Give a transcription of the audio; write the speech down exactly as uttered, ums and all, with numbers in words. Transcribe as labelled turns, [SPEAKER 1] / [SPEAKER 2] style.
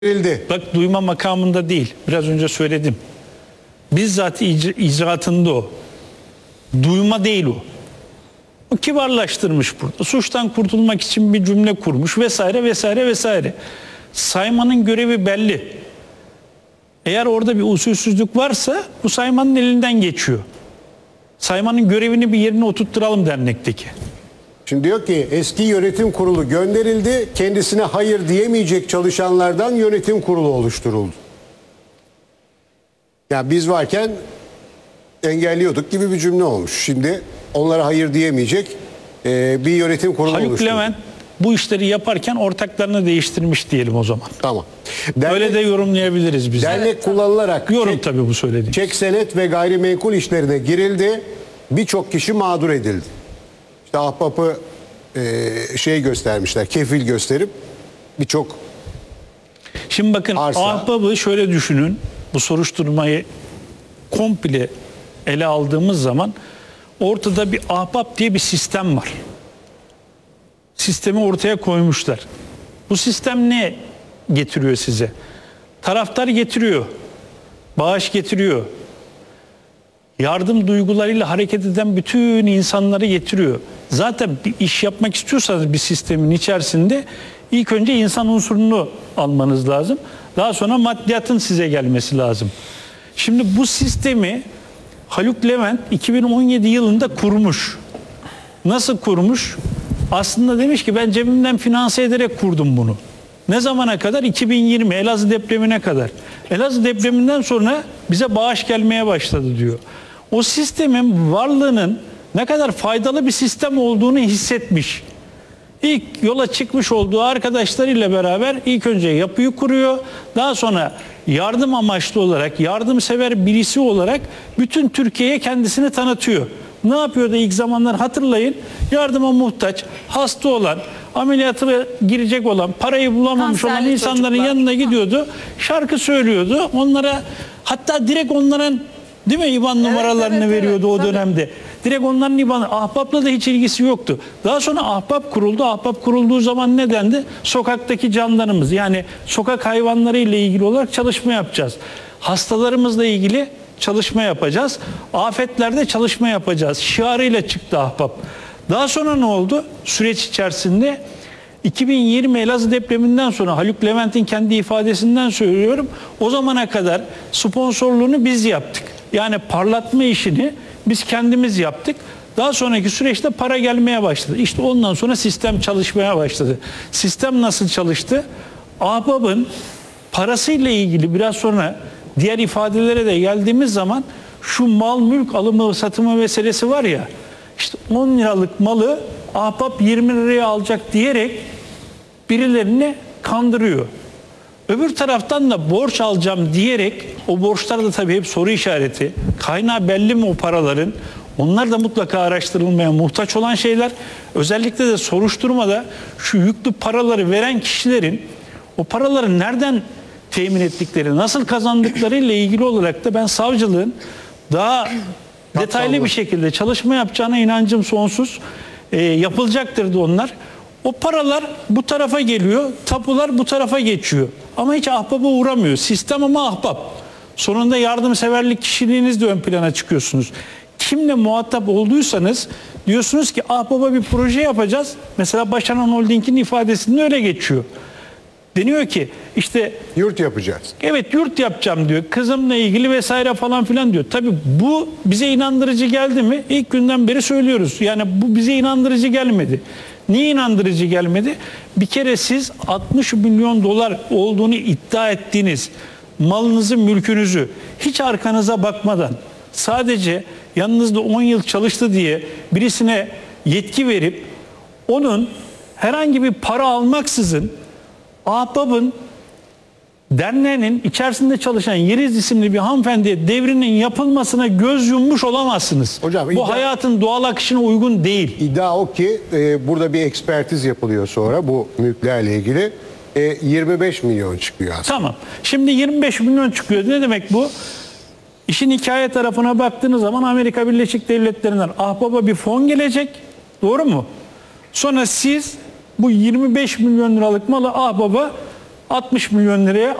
[SPEAKER 1] Verildi.
[SPEAKER 2] Bak duyma makamında değil. Biraz önce söyledim. Bizzat icra, icraatında o. Duyma değil o. O kibarlaştırmış burada. Suçtan kurtulmak için bir cümle kurmuş vesaire vesaire vesaire. Saymanın görevi belli. Eğer orada bir usulsüzlük varsa bu saymanın elinden geçiyor. Saymanın görevini bir yerine oturtturalım dernekteki.
[SPEAKER 1] Şimdi diyor ki eski yönetim kurulu gönderildi. Kendisine hayır diyemeyecek çalışanlardan yönetim kurulu oluşturuldu. Yani biz varken engelliyorduk gibi bir cümle olmuş. Şimdi onlara hayır diyemeyecek e, bir yönetim kurulu
[SPEAKER 2] Haluk
[SPEAKER 1] oluşturuldu.
[SPEAKER 2] Levent bu işleri yaparken ortaklarını değiştirmiş diyelim o zaman.
[SPEAKER 1] Tamam. Dernek,
[SPEAKER 2] Öyle de yorumlayabiliriz biz.
[SPEAKER 1] dernek
[SPEAKER 2] Evet,
[SPEAKER 1] kullanılarak
[SPEAKER 2] yorum
[SPEAKER 1] çek,
[SPEAKER 2] tabii bu söylediğim.
[SPEAKER 1] çek senet ve gayrimenkul işlerine girildi. Birçok kişi mağdur edildi. İşte ahbapı e, şey göstermişler, kefil gösterip birçok
[SPEAKER 2] Şimdi bakın
[SPEAKER 1] arsa.
[SPEAKER 2] ahbabı şöyle düşünün. Bu soruşturmayı komple ele aldığımız zaman ortada bir ahbap diye bir sistem var. Sistemi ortaya koymuşlar. Bu sistem ne getiriyor size? Taraftar getiriyor. Bağış getiriyor. Yardım duygularıyla hareket eden bütün insanları getiriyor. Zaten bir iş yapmak istiyorsanız bir sistemin içerisinde ilk önce insan unsurunu almanız lazım. Daha sonra maddiyatın size gelmesi lazım. Şimdi bu sistemi Haluk Levent iki bin on yedi yılında kurmuş. Nasıl kurmuş? Aslında demiş ki ben cebimden finanse ederek kurdum bunu. Ne zamana kadar? iki bin yirmi Elazığ depremine kadar. Elazığ depreminden sonra bize bağış gelmeye başladı diyor. O sistemin varlığının ne kadar faydalı bir sistem olduğunu hissetmiş. İlk yola çıkmış olduğu arkadaşlarıyla beraber ilk önce yapıyı kuruyor. Daha sonra yardım amaçlı olarak, yardımsever birisi olarak bütün Türkiye'ye kendisini tanıtıyor. Ne yapıyordu ilk zamanlar hatırlayın. Yardıma muhtaç, hasta olan, ameliyatına girecek olan, parayı bulamamış olan
[SPEAKER 3] Kanserli
[SPEAKER 2] insanların
[SPEAKER 3] çocuklar.
[SPEAKER 2] yanına gidiyordu. Şarkı söylüyordu. Onlara hatta direkt onların değil mi İ B A N numaralarını
[SPEAKER 3] evet,
[SPEAKER 2] veriyordu
[SPEAKER 3] evet,
[SPEAKER 2] o
[SPEAKER 3] tabii.
[SPEAKER 2] dönemde. Direkt onların İ B A N, ahbapla da hiç ilgisi yoktu. Daha sonra ahbap kuruldu. Ahbap kurulduğu zaman ne dendi? Sokaktaki canlarımız yani sokak hayvanları ile ilgili olarak çalışma yapacağız. Hastalarımızla ilgili çalışma yapacağız. Afetlerde çalışma yapacağız. Şiarıyla çıktı ahbap. Daha sonra ne oldu? Süreç içerisinde iki bin yirmi Elazığ depreminden sonra Haluk Levent'in kendi ifadesinden söylüyorum. O zamana kadar sponsorluğunu biz yaptık. Yani parlatma işini biz kendimiz yaptık. Daha sonraki süreçte para gelmeye başladı. İşte ondan sonra sistem çalışmaya başladı. Sistem nasıl çalıştı? Ahbap'ın parasıyla ilgili biraz sonra diğer ifadelere de geldiğimiz zaman şu mal mülk alımı satımı meselesi var ya, işte on liralık malı ahbap yirmi liraya alacak diyerek birilerini kandırıyor. Öbür taraftan da borç alacağım diyerek, o borçlar da tabii hep soru işareti. Kaynağı belli mi o paraların? Onlar da mutlaka araştırılmaya muhtaç olan şeyler. Özellikle de soruşturmada şu yüklü paraları veren kişilerin o paraları nereden temin ettikleri, nasıl kazandıkları ile ilgili olarak da ben savcılığın daha detaylı bir şekilde çalışma yapacağına inancım sonsuz. E, yapılacaktır da onlar. O paralar bu tarafa geliyor, tapular bu tarafa geçiyor. Ama hiç ahbaba uğramıyor. Sistem ama ahbap. Sonunda yardımseverlik kişiliğiniz de ön plana çıkıyorsunuz. Kimle muhatap olduysanız diyorsunuz ki ahbaba bir proje yapacağız. Mesela Başaran Holding'in ifadesinde öyle geçiyor. Deniyor ki işte
[SPEAKER 1] yurt yapacağız.
[SPEAKER 2] evet yurt yapacağım diyor. Kızımla ilgili vesaire falan filan diyor. Tabii bu bize inandırıcı geldi mi? İlk günden beri söylüyoruz. Yani bu bize inandırıcı gelmedi. Niye inandırıcı gelmedi? Bir kere siz altmış milyon dolar olduğunu iddia ettiğiniz malınızı, mülkünüzü hiç arkanıza bakmadan sadece yanınızda on yıl çalıştı diye birisine yetki verip onun herhangi bir para almaksızın ahbabın derneğinin içerisinde çalışan Yeliz isimli bir hanımefendiye devrinin yapılmasına göz yummuş olamazsınız.
[SPEAKER 1] Hocam,
[SPEAKER 2] bu
[SPEAKER 1] iddia-
[SPEAKER 2] hayatın doğal akışına uygun değil.
[SPEAKER 1] İddia o ki e, burada bir ekspertiz yapılıyor sonra bu mülklerle ilgili. E, yirmi beş milyon çıkıyor aslında.
[SPEAKER 2] Tamam. Şimdi yirmi beş milyon çıkıyor. Ne demek bu? İşin hikaye tarafına baktığınız zaman Amerika Birleşik Devletleri'nden ahbaba bir fon gelecek. Doğru mu? Sonra siz bu yirmi beş milyon liralık malı ahbaba altmış milyon liraya